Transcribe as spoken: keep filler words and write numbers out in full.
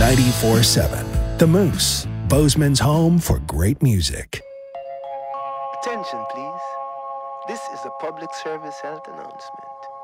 ninety-four seven. The Moose, Bozeman's home for great music. Attention, please. This is a public service health announcement.